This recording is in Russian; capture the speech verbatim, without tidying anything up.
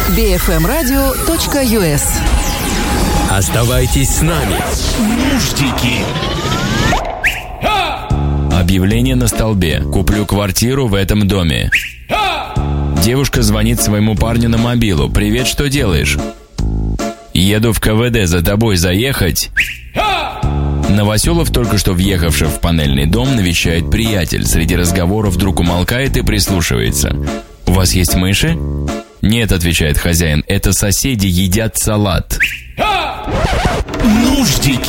би эф эм радио точка ю эс. Оставайтесь с нами. Нуждики. Объявление на столбе. Куплю квартиру в этом доме. Девушка звонит своему парню на мобилу. Привет, что делаешь? Еду в ка вэ дэ, за тобой заехать? Новоселов, только что въехавший в панельный дом, навещает приятель. Среди разговоров вдруг умолкает и прислушивается. У вас есть мыши? Нет, отвечает хозяин, это соседи едят салат. Нуждики.